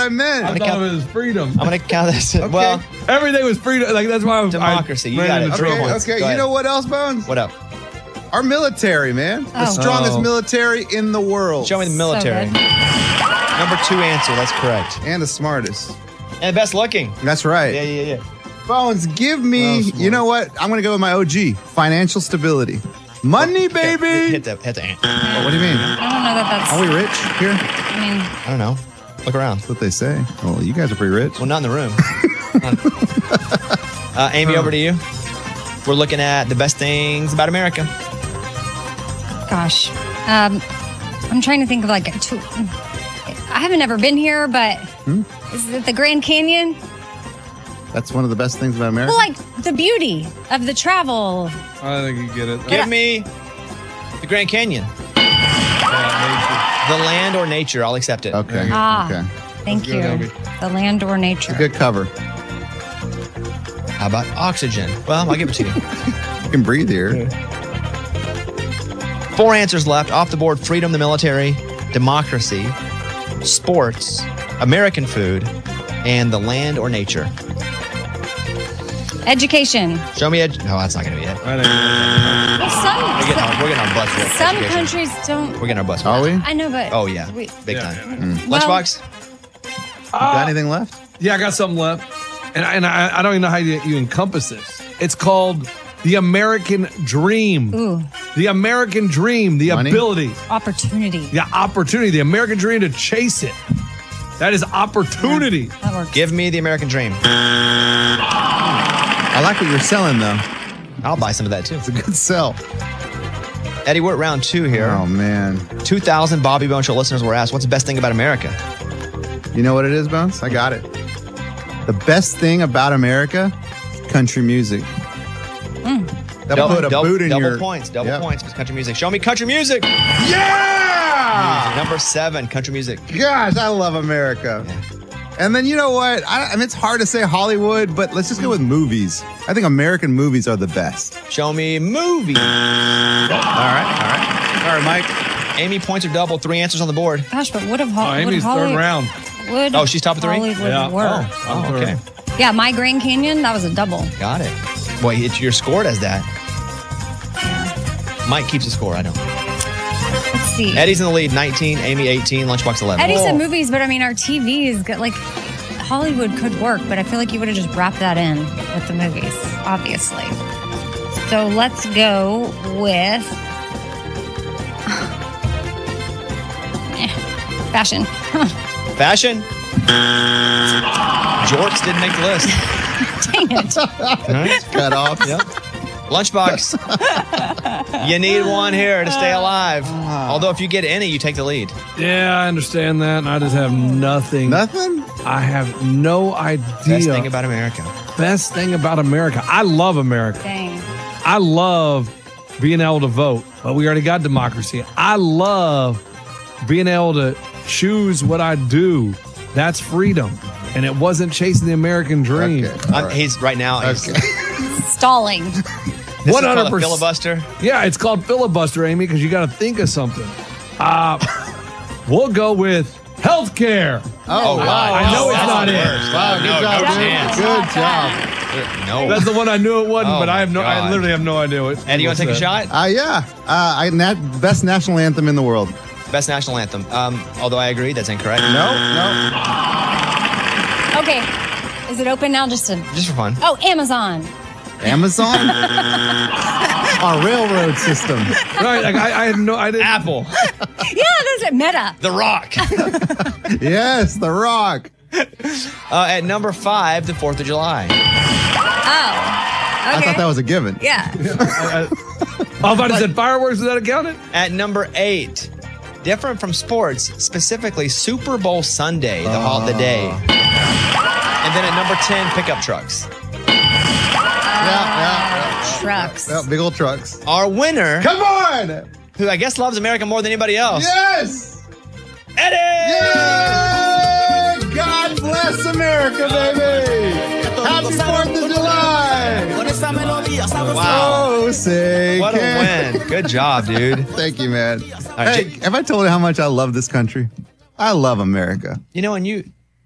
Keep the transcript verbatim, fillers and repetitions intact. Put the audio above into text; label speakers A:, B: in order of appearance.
A: I meant.
B: I
C: I'm
B: thought
C: count,
B: it was freedom.
C: I'm going to count this.
A: Okay.
C: Well,
B: everything was freedom. Like that's why I was
C: democracy.
B: I
C: You
B: ran
C: got
B: into
C: it.
B: trouble.
A: Okay,
C: Go
A: okay. You
C: ahead.
A: know what else, Bones?
C: What up?
A: Our military, man. The
C: Oh.
A: strongest
B: Oh.
A: military in the world.
C: Show me the military.
D: good.
C: Number two answer. That's correct.
A: And the smartest.
C: And the best looking.
A: That's right.
C: Yeah, yeah, yeah.
A: Bones, give me,
B: Well,
A: you know what? I'm going to go with my O G, financial stability. Money, baby.
C: Hit, hit the hit the.
A: Oh, what do you mean?
D: I don't know that that's.
A: Are we rich here?
D: I mean,
C: I don't know. Look around.
A: That's what they say. Well, you guys are pretty rich.
C: Well, not in the room. uh, Amy, over to you. We're looking at the best things about America.
D: gosh. Um, I'm trying to think of like two. I haven't ever been here, but
A: Hmm?
D: is it the Grand Canyon?
A: That's one of the best things about America.
D: Well, like the beauty of the travel.
B: I think you get it.
C: Give me the Grand Canyon. The land or nature, I'll accept it.
A: Okay.
D: Ah,
A: Okay.
D: thank
B: That's
D: you.
B: good, Abby.
D: The land or nature.
A: Good cover.
C: How about oxygen? Well, I'll give it to you.
A: You can breathe here.
C: Four answers left. Off the board: freedom, the military, democracy, sports, American food, and the land or nature.
D: Education.
C: Show me ed- No, that's not going to be it.
B: I think
D: Well, some
C: We're getting our, we're getting our butts whooped.
D: some
C: Education.
D: countries don't.
C: We're getting our butts
A: Are
C: whooped.
A: we?
D: I know, but
C: Oh, yeah.
D: we-
C: Big
B: Yeah,
C: time.
B: yeah.
A: Mm.
D: Well-
C: Lunchbox?
A: You got anything left?
B: Yeah, I got something left. And I, and I, I don't even know how you, you encompass this. It's called the American Dream.
D: Ooh,
B: The American Dream, the
A: Money?
B: ability,
D: opportunity.
B: the opportunity, the American Dream to chase it. That is opportunity.
D: That works.
C: Give me the American dream.
A: I like what you're selling, though.
C: I'll buy some of that too.
A: It's a good sell.
C: Eddie, we're at round two here.
A: Oh, man.
C: two thousand Bobby Bone Show listeners were asked, what's the best thing about America?
A: You know what it is, Bones? I got it. The best thing about America, country music. That'll put a
C: double,
A: boot in
C: double
A: your...
C: points. Double
A: Yep.
C: points with country music. Show me country music.
A: Yeah!
C: Number seven, country music.
A: Gosh, I love America. And then you know what? I, I mean, it's hard to say Hollywood, but let's just go with movies. I think American movies are the best.
C: Show me movie.
A: All right, all right. All right, Mike.
C: Amy, points are double. Three answers on the board.
D: Gosh, but would have
B: Oh,
D: Ho- would
B: Amy's
D: Holly-
B: third round.
D: Would
C: Oh, she's top of three?
D: Hollywood
B: Yeah.
D: work?
C: Oh, okay.
D: Yeah, my Grand Canyon, that was a double.
C: Got it. Boy, it's, you're scored as that. Mike keeps a score. I don't.
D: Let's see.
C: Eddie's in the lead, nineteen. Amy, eighteen. Lunchbox, eleven.
D: Eddie said movies, but I mean, our T V is good. Like, Hollywood could work, but I feel like you would have just wrapped that in with the movies, obviously. So let's go with Eh, fashion.
C: Fashion. Jorts didn't make the list.
D: Dang it.
A: Cut off.
C: Yep. Lunchbox. You need one here to stay alive. Although if you get any, you take the lead.
B: Yeah, I understand that. And I just have nothing.
A: Nothing?
B: I have no idea.
C: Best thing about America.
B: Best thing about America. I love America.
D: Dang.
B: I love being able to vote, but we already got democracy. I love being able to choose what I do. That's freedom. And it wasn't chasing the American dream.
A: Okay.
C: I'm, he's right now. He's,
A: Okay.
D: Stalling.
C: This
B: one
C: is
B: hundred
C: called a
B: percent.
C: filibuster.
B: Yeah, it's called filibuster, Amy, because you got to think of something. Uh, we'll go with healthcare.
A: Oh, wow.
B: I know it's
C: That's
B: not
C: the
B: it.
C: worst.
A: Wow, good
C: no,
A: job,
C: no
A: dude.
C: chance.
A: Good job.
C: No.
B: That's the one I knew it wasn't,
C: Oh
B: but I have no.
C: my
B: I
C: God.
B: literally have no idea what.
C: Eddie, you want to take a
B: what's that.
C: shot?
A: Uh, yeah. Uh, I, nat- best national anthem in the world.
C: Best national anthem. Um, although I agree, that's incorrect.
A: No, no.
D: Okay. Is it open now just to.
C: Just for fun.
D: Oh, Amazon.
A: Amazon? Our railroad system.
B: Right, like I, I had no. I didn't.
C: Apple.
D: Yeah, that's it. Meta.
C: The Rock.
A: Yes, The Rock.
C: Uh, at number five, the fourth of July.
D: Oh.
A: I
D: Okay.
A: thought that was a given.
D: Yeah.
B: Oh, if I said fireworks, is that accounted?
C: At number eight, different from sports, specifically Super Bowl Sunday, the, hol- the day. And then at number ten, pickup trucks.
A: Yeah, yeah,
D: Trucks.
A: yeah. Big old trucks.
C: Our winner,
A: Come on!
C: who I guess loves America more than anybody else,
A: Yes!
C: Eddie!
A: Yay! God bless America, baby! Happy fourth of July!
C: Wow.
A: Oh, say
C: What a
A: can.
C: win. Good job, dude.
A: Thank you, man.
C: right,
A: hey,
C: J-
A: have I told you how much I love this country? I love America.
C: You know, and you